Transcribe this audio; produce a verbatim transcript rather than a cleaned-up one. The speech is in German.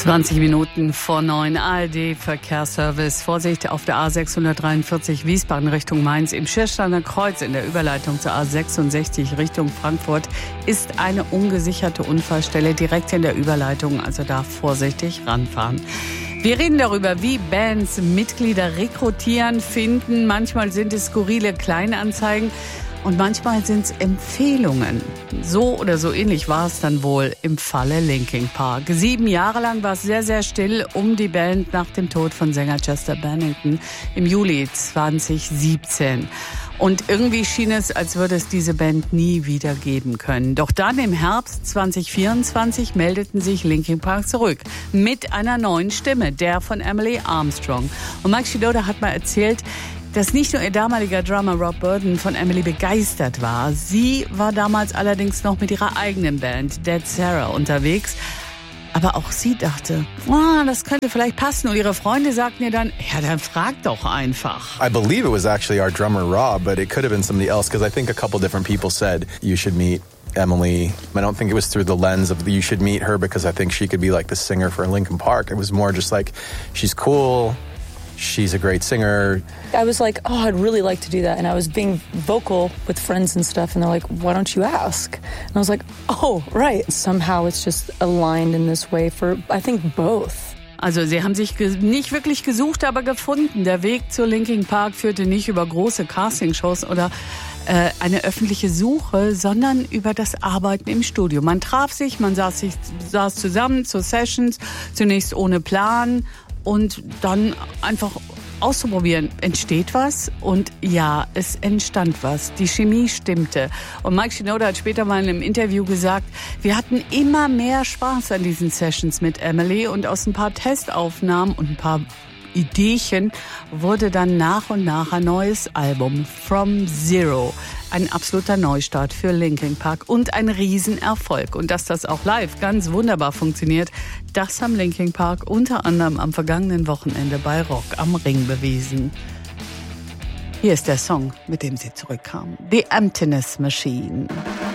zwanzig Minuten vor neun, A R D-Verkehrsservice. Vorsicht auf der A sechshundertdreiundvierzig Wiesbaden Richtung Mainz. Im Schirrsteiner Kreuz in der Überleitung zur A sechsundsechzig Richtung Frankfurt ist eine ungesicherte Unfallstelle direkt in der Überleitung. Also da vorsichtig ranfahren. Wir reden darüber, wie Bands Mitglieder rekrutieren, finden. Manchmal sind es skurrile Kleinanzeigen. Und manchmal sind es Empfehlungen. So oder so ähnlich war es dann wohl im Falle Linkin Park. Sieben Jahre lang war es sehr, sehr still um die Band nach dem Tod von Sänger Chester Bennington im Juli zwanzig siebzehn. Und irgendwie schien es, als würde es diese Band nie wieder geben können. Doch dann im Herbst zwanzig vierundzwanzig meldeten sich Linkin Park zurück. Mit einer neuen Stimme, der von Emily Armstrong. Und Mike Shinoda hat mal erzählt, dass nicht nur ihr damaliger Drummer Rob Burden von Emily begeistert war. Sie war damals allerdings noch mit ihrer eigenen Band Dead Sarah unterwegs. Aber auch sie dachte, oh, das könnte vielleicht passen. Und ihre Freunde sagten ihr dann, ja, dann frag doch einfach. I believe it was actually our drummer Rob, but it could have been somebody else, because I think a couple different people said you should meet Emily. I don't think it was through the lens of you should meet her because I think she could be like the singer for Linkin Park. It was more just like, she's cool. She's a great singer. I was like, oh, I'd really like to do that. And I was being vocal with friends and stuff. And they're like, why don't you ask? And I was like, oh, right. Somehow it's just aligned in this way for, I think, both. Also sie haben sich ge- nicht wirklich gesucht, aber gefunden. Der Weg zu Linkin Park führte nicht über große Castingshows oder äh, eine öffentliche Suche, sondern über das Arbeiten im Studio. Man traf sich, man saß, sich, saß zusammen zu Sessions, zunächst ohne Plan. Und dann einfach auszuprobieren, entsteht was? Und ja, es entstand was. Die Chemie stimmte. Und Mike Shinoda hat später mal in einem Interview gesagt, wir hatten immer mehr Spaß an diesen Sessions mit Emily und aus ein paar Testaufnahmen und ein paar Ideechen wurde dann nach und nach ein neues Album, From Zero. Ein absoluter Neustart für Linkin Park und ein Riesenerfolg. Und dass das auch live ganz wunderbar funktioniert, das haben Linkin Park unter anderem am vergangenen Wochenende bei Rock am Ring bewiesen. Hier ist der Song, mit dem sie zurückkamen. The Emptiness Machine.